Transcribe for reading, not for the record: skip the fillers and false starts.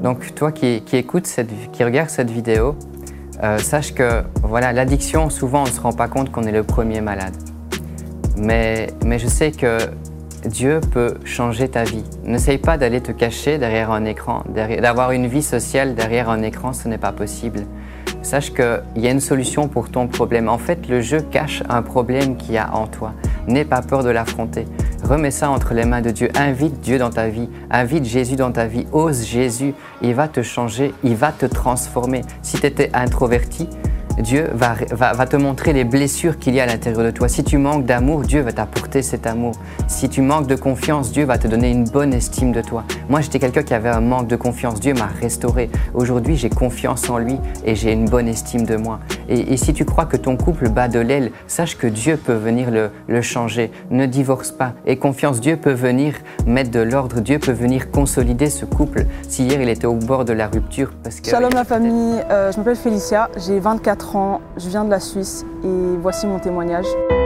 Donc toi qui écoutes, qui regarde cette vidéo, sache que voilà, l'addiction, souvent on ne se rend pas compte qu'on est le premier malade. Mais je sais que Dieu peut changer ta vie. N'essaye pas d'aller te cacher derrière un écran, d'avoir une vie sociale derrière un écran, ce n'est pas possible. Sache qu'il y a une solution pour ton problème. En fait, le jeu cache un problème qu'il y a en toi. N'aie pas peur de l'affronter. Remets ça entre les mains de Dieu. Invite Dieu dans ta vie. Invite Jésus dans ta vie. Ose Jésus. Il va te changer. Il va te transformer. Si tu étais introverti, Dieu va te montrer les blessures qu'il y a à l'intérieur de toi. Si tu manques d'amour, Dieu va t'apporter cet amour. Si tu manques de confiance, Dieu va te donner une bonne estime de toi. Moi, j'étais quelqu'un qui avait un manque de confiance. Dieu m'a restauré. Aujourd'hui, j'ai confiance en lui et j'ai une bonne estime de moi. Et si tu crois que ton couple bat de l'aile, sache que Dieu peut venir le changer. Ne divorce pas. Et confiance, Dieu peut venir mettre de l'ordre. Dieu peut venir consolider ce couple. Si hier, il était au bord de la rupture. Shalom la famille, je m'appelle Félicia, j'ai 24 ans, je viens de la Suisse et voici mon témoignage.